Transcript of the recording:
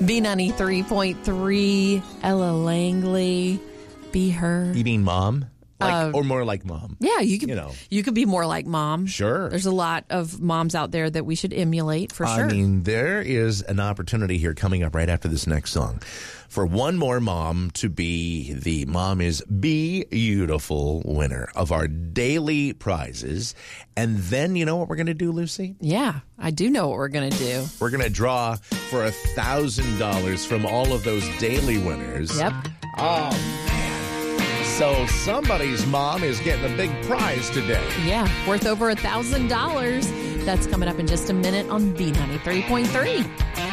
B93.3, Ella Langley, Be Her. You mean mom? Or more like mom? Yeah, you could be more like mom. Sure. There's a lot of moms out there that we should emulate, for sure. I mean, there is an opportunity here coming up right after this next song for one more mom to be the Mom is Beautiful winner of our daily prizes. And then you know what we're going to do, Lucy? Yeah, I do know what we're going to do. We're going to draw for $1,000 from all of those daily winners. Yep. Oh, man. So somebody's mom is getting a big prize today. Yeah, worth over $1,000. That's coming up in just a minute on B93.3.